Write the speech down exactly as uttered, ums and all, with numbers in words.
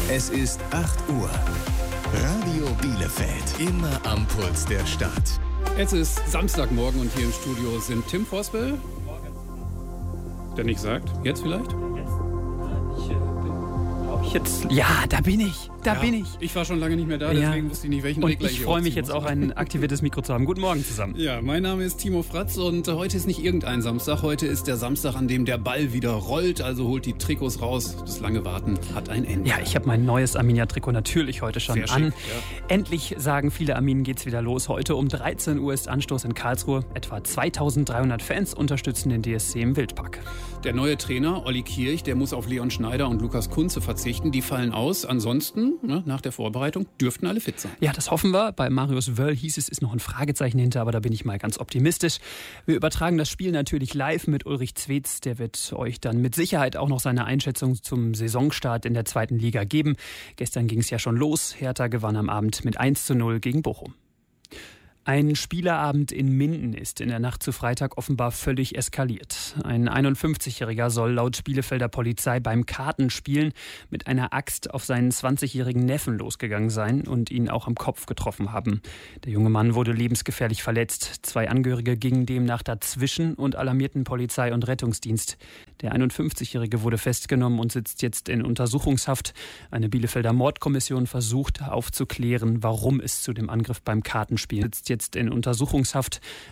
Es ist acht Uhr. Radio Bielefeld. Immer am Puls der Stadt. Es ist Samstagmorgen und hier im Studio sind Tim Vosbel. Der nicht sagt. Jetzt vielleicht? Jetzt, ja, da bin ich, da ja, bin ich. Ich war schon lange nicht mehr da, deswegen ja. wusste ich nicht, welchen Und Regler ich freue mich jetzt auch, ein aktiviertes Mikro zu haben. Guten Morgen zusammen. Ja, mein Name ist Timo Fratz und heute ist nicht irgendein Samstag. Heute ist der Samstag, an dem der Ball wieder rollt. Also holt die Trikots raus. Das lange Warten hat ein Ende. Ja, ich habe mein neues Arminia-Trikot natürlich heute schon Sehr an. schick, ja. Endlich, sagen viele Arminen, geht's wieder los. Heute um dreizehn Uhr ist Anstoß in Karlsruhe. Etwa zweitausenddreihundert Fans unterstützen den D S C im Wildpark. Der neue Trainer, Olli Kirch, der muss auf Leon Schneider und Lukas Kunze verzichten. Die fallen aus. Ansonsten, ne, nach der Vorbereitung, dürften alle fit sein. Ja, das hoffen wir. Bei Marius Wöll hieß es, ist noch ein Fragezeichen hinter, aber da bin ich mal ganz optimistisch. Wir übertragen das Spiel natürlich live mit Ulrich Zwetz. Der wird euch dann mit Sicherheit auch noch seine Einschätzung zum Saisonstart in der zweiten Liga geben. Gestern ging es ja schon los. Hertha gewann am Abend mit eins zu null gegen Bochum. Ein Spielerabend in Minden ist in der Nacht zu Freitag offenbar völlig eskaliert. Ein einundfünfzigjähriger soll laut Bielefelder Polizei beim Kartenspielen mit einer Axt auf seinen zwanzigjährigen Neffen losgegangen sein und ihn auch am Kopf getroffen haben. Der junge Mann wurde lebensgefährlich verletzt. Zwei Angehörige gingen demnach dazwischen und alarmierten Polizei und Rettungsdienst. Der einundfünfzigjährige wurde festgenommen und sitzt jetzt in Untersuchungshaft. Eine Bielefelder Mordkommission versucht aufzuklären, warum es zu dem Angriff beim Kartenspielen sitzt jetzt in Untersuchungshaft.